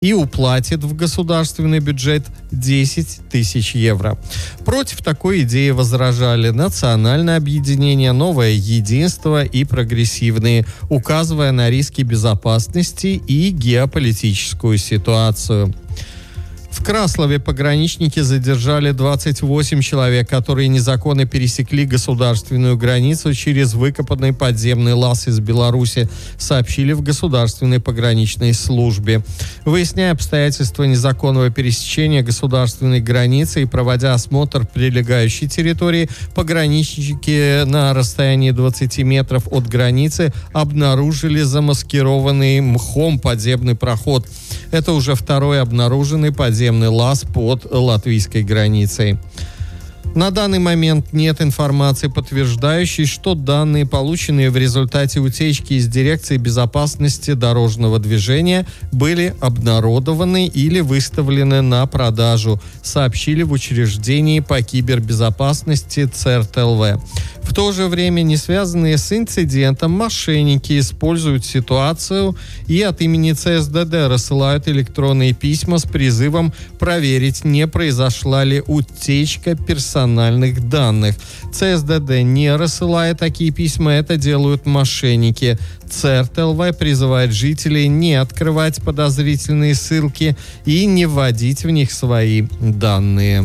и уплатит в государственный бюджет 10 тысяч евро. Против такой идеи возражали Национальное объединение, Новое единство и Прогрессивные, указывая на риски безопасности и геополитическую ситуацию. В Краслове пограничники задержали 28 человек, которые незаконно пересекли государственную границу через выкопанный подземный лаз из Беларуси, сообщили в Государственной пограничной службе. Выясняя обстоятельства незаконного пересечения государственной границы и проводя осмотр прилегающей территории, пограничники на расстоянии 20 метров от границы обнаружили замаскированный мхом подземный проход. Это уже второй обнаруженный подземный лаз под латвийской границей. На данный момент нет информации, подтверждающей, что данные, полученные в результате утечки из Дирекции безопасности дорожного движения, были обнародованы или выставлены на продажу, сообщили в учреждении по кибербезопасности ЦРТЛВ. В то же время не связанные с инцидентом мошенники используют ситуацию и от имени ЦСДД рассылают электронные письма с призывом проверить, не произошла ли утечка персональных данных. ЦСДД не рассылает такие письма, это делают мошенники. ЦРТЛВ призывает жителей не открывать подозрительные ссылки и не вводить в них свои данные.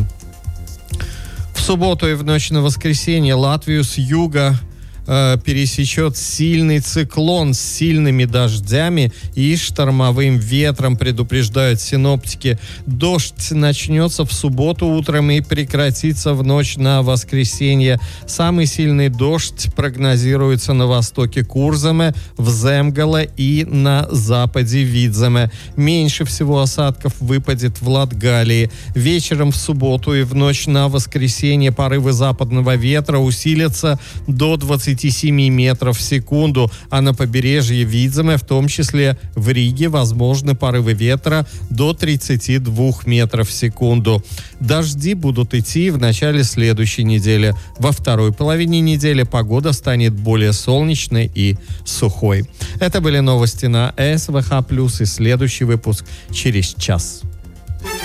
В субботу и в ночь на воскресенье Латвию с юга пересечет сильный циклон с сильными дождями и штормовым ветром, предупреждают синоптики. Дождь начнется в субботу утром и прекратится в ночь на воскресенье. Самый сильный дождь прогнозируется на востоке Курземе, в Земгале и на западе Видземе. Меньше всего осадков выпадет в Латгалии. Вечером в субботу и в ночь на воскресенье порывы западного ветра усилятся до 27 метров в секунду, а на побережье Видземе, в том числе в Риге, возможны порывы ветра до 32 метров в секунду. Дожди будут идти в начале следующей недели. Во второй половине недели погода станет более солнечной и сухой. Это были новости на СВХ+, и следующий выпуск через час.